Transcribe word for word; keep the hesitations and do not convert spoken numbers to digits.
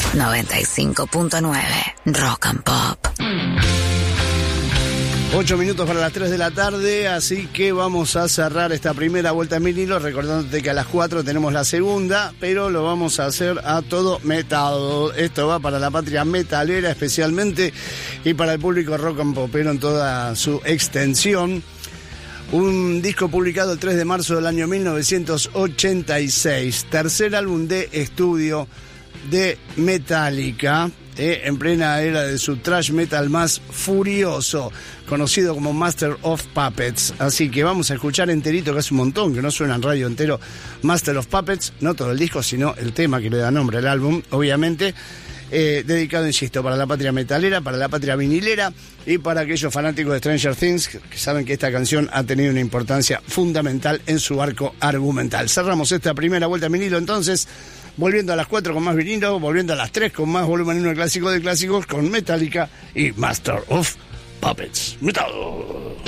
noventa y cinco punto nueve Rock and Pop. Ocho minutos para las tres de la tarde, así que vamos a cerrar esta primera vuelta en vinilo, recordándote que a las cuatro tenemos la segunda, pero lo vamos a hacer a todo metal. Esto va para la patria metalera especialmente y para el público rock and popero en toda su extensión. Un disco publicado el tres de marzo del año mil novecientos ochenta y seis, tercer álbum de estudio de Metallica, eh, en plena era de su thrash metal más furioso, conocido como Master of Puppets. Así que vamos a escuchar enterito, que hace un montón que no suena en radio entero, Master of Puppets, no todo el disco, sino el tema que le da nombre al álbum, obviamente. Eh, dedicado, insisto, para la patria metalera, para la patria vinilera y para aquellos fanáticos de Stranger Things que, que saben que esta canción ha tenido una importancia fundamental en su arco argumental. Cerramos esta primera vuelta en vinilo, entonces, volviendo a las cuatro con más vinilo, volviendo a las tres con más volumen uno de clásico de clásicos, con Metallica y Master of Puppets. ¡Metal!